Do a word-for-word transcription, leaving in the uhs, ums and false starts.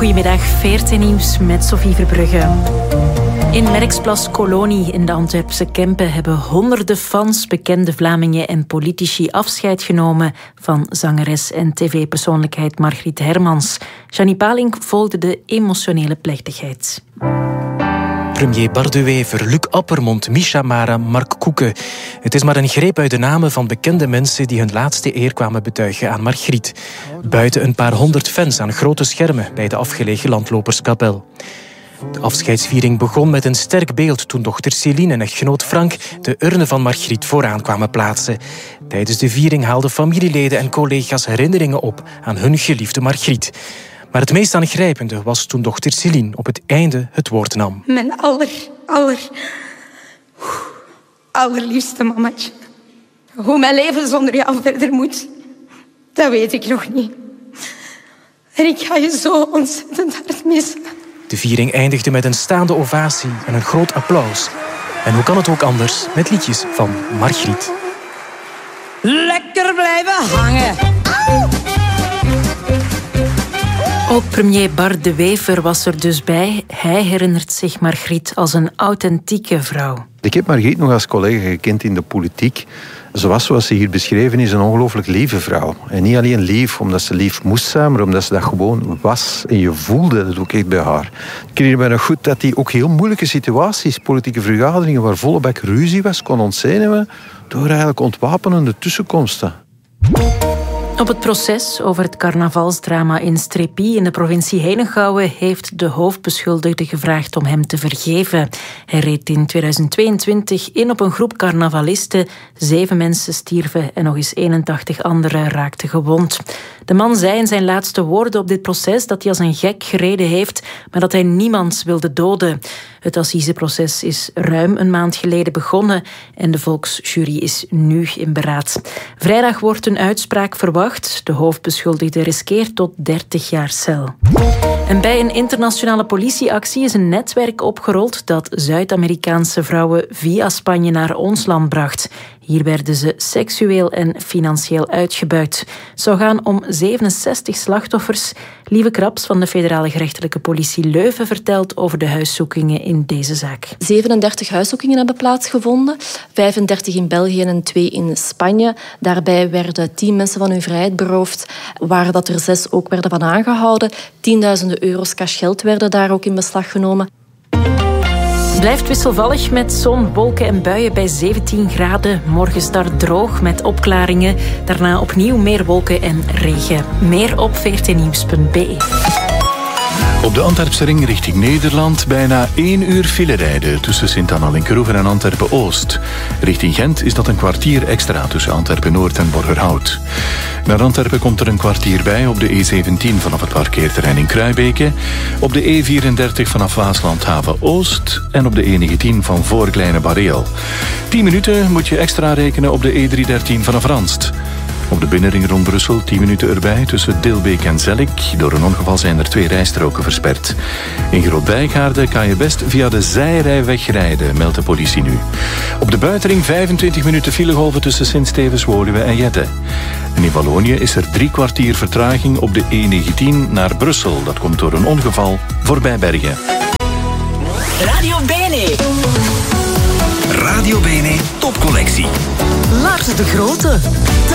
Goedemiddag, V R T Nieuws met Sophie Verbrugge. In Merksplas Kolonie in de Antwerpse Kempen hebben honderden fans, bekende Vlamingen en politici afscheid genomen van zangeres en tv-persoonlijkheid Margriet Hermans. Jannie Paling volgde de emotionele plechtigheid. Premier Bart de Wever, Luc Appermond, Misha Mara, Mark Koeken. Het is maar een greep uit de namen van bekende mensen die hun laatste eer kwamen betuigen aan Margriet. Buiten een paar honderd fans aan grote schermen bij de afgelegen landloperskapel. De afscheidsviering begon met een sterk beeld toen dochter Céline en echtgenoot Frank de urne van Margriet vooraan kwamen plaatsen. Tijdens de viering haalden familieleden en collega's herinneringen op aan hun geliefde Margriet. Maar het meest aangrijpende was toen dochter Céline op het einde het woord nam. Mijn aller, aller, allerliefste mamatje. Hoe mijn leven zonder jou verder moet, dat weet ik nog niet. En ik ga je zo ontzettend hard missen. De viering eindigde met een staande ovatie en een groot applaus. En hoe kan het ook anders met liedjes van Margriet? Lekker blijven hangen. Ook premier Bart de Wever was er dus bij. Hij herinnert zich Margriet als een authentieke vrouw. Ik heb Margriet nog als collega gekend in de politiek. Ze was, zoals ze hier beschreven is, een ongelooflijk lieve vrouw. En niet alleen lief omdat ze lief moest zijn, maar omdat ze dat gewoon was. En je voelde dat ook echt bij haar. Ik herinner me nog goed dat die ook heel moeilijke situaties, politieke vergaderingen waar volle bak ruzie was, kon ontzenuwen door eigenlijk ontwapenende tussenkomsten. Op het proces over het carnavalsdrama in Strépy in de provincie Henegouwen heeft de hoofdbeschuldigde gevraagd om hem te vergeven. Hij reed in tweeduizend tweeëntwintig in op een groep carnavalisten. Zeven mensen stierven en nog eens eenentachtig anderen raakten gewond. De man zei in zijn laatste woorden op dit proces dat hij als een gek gereden heeft, maar dat hij niemand wilde doden. Het assiseproces is ruim een maand geleden begonnen en de volksjury is nu in beraad. Vrijdag wordt een uitspraak verwacht. De hoofdbeschuldigde riskeert tot dertig jaar cel. En bij een internationale politieactie is een netwerk opgerold dat Zuid-Amerikaanse vrouwen via Spanje naar ons land bracht. Hier werden ze seksueel en financieel uitgebuit. Het zou gaan om zevenenzestig slachtoffers. Lieve Kraps van de federale gerechtelijke politie Leuven vertelt over de huiszoekingen in deze zaak. zevenendertig huiszoekingen hebben plaatsgevonden. vijfendertig in België en twee in Spanje. Daarbij werden tien mensen van hun vrijheid beroofd, waar dat er zes ook werden van aangehouden. Tienduizenden euro's cashgeld werden daar ook in beslag genomen. Het blijft wisselvallig met zon, wolken en buien bij zeventien graden. Morgen start droog met opklaringen. Daarna opnieuw meer wolken en regen. Meer op v r t nieuws punt b e. Op de Antwerpse ring richting Nederland bijna één uur file rijden tussen Sint-Anna Linkeroever en Antwerpen-Oost. Richting Gent is dat een kwartier extra tussen Antwerpen-Noord en Borgerhout. Naar Antwerpen komt er een kwartier bij op de E zeventien vanaf het parkeerterrein in Kruibeke, op de E vierendertig vanaf Waasland-Haven-Oost en op de E negentien van voor Kleine-Bareel. tien minuten moet je extra rekenen op de E driehonderddertien vanaf Ranst. Op de binnenring rond Brussel tien minuten erbij tussen Dilbeek en Zellik. Door een ongeval zijn er twee rijstroken versperd. In Groot-Bijgaarde kan je best via de zijrijweg rijden, meldt de politie nu. Op de buitenring vijfentwintig minuten filegolven tussen Sint-Stevens-Woluwe en Jette. En in Wallonië is er drie kwartier vertraging op de E negentien naar Brussel. Dat komt door een ongeval voorbij Bergen. Radio Bene. Radio Bene topcollectie. Lars de Grote.